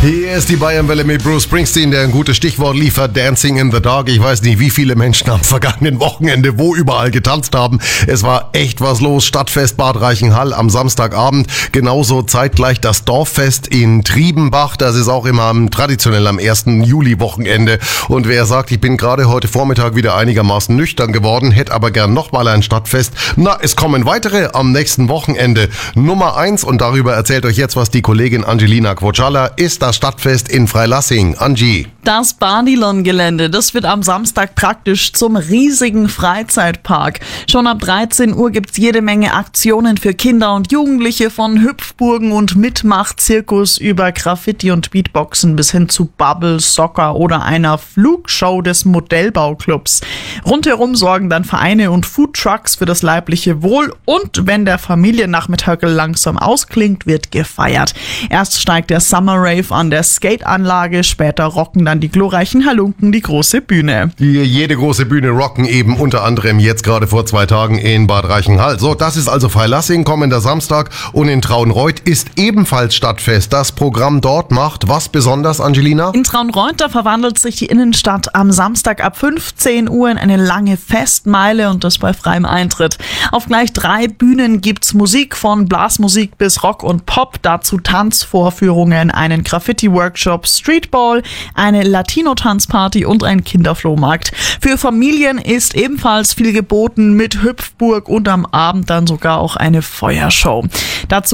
Hier ist die Bayernwelle mit Bruce Springsteen, der ein gutes Stichwort liefert, Dancing in the Dark. Ich weiß nicht, wie viele Menschen am vergangenen Wochenende wo überall getanzt haben. Es war echt was los. Stadtfest Bad Reichenhall am Samstagabend. Genauso zeitgleich das Dorffest in Triebenbach. Das ist auch immer traditionell am 1. Juli-Wochenende. Und wer sagt, ich bin gerade heute Vormittag wieder einigermaßen nüchtern geworden, hätte aber gern nochmal ein Stadtfest. Na, es kommen weitere am nächsten Wochenende. Nummer 1, und darüber erzählt euch jetzt was die Kollegin Angelina Quoccialla, ist das Stadtfest in Freilassing. Angie. Das Badilon-Gelände, das wird am Samstag praktisch zum riesigen Freizeitpark. Schon ab 13 Uhr gibt's jede Menge Aktionen für Kinder und Jugendliche, von Hüpfburgen und Mitmach-Zirkus über Graffiti und Beatboxen bis hin zu Bubble, Soccer oder einer Flugshow des Modellbauclubs. Rundherum sorgen dann Vereine und Foodtrucks für das leibliche Wohl, und wenn der Familiennachmittag langsam ausklingt, wird gefeiert. Erst steigt der Summer Rave an der Skateanlage, später rocken dann die glorreichen Halunken die große Bühne. Jede große Bühne rocken eben unter anderem jetzt gerade vor 2 Tagen in Bad Reichenhall. So, das ist also Freilassing kommender Samstag, und in Traunreut ist ebenfalls Stadtfest. Das Programm dort macht was besonders, Angelina? In Traunreut, da verwandelt sich die Innenstadt am Samstag ab 15 Uhr in eine lange Festmeile, und das bei freiem Eintritt. Auf gleich 3 Bühnen gibt's Musik, von Blasmusik bis Rock und Pop, dazu Tanzvorführungen, einen Graffiti-Workshop, Streetball, eine Latino-Tanzparty und ein Kinderflohmarkt. Für Familien ist ebenfalls viel geboten mit Hüpfburg und am Abend dann sogar auch eine Feuershow. Dazu